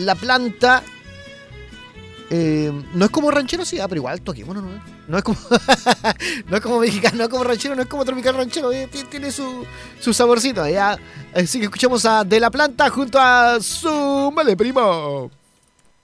La Planta. No es como ranchero, sí, pero igual toquémonos, ¿no? No es como no es como mexicano, no es como ranchero, no es como tropical ranchero, tiene su saborcito, ¿ya? Así que escuchamos a De La Planta junto a Súmale, primo.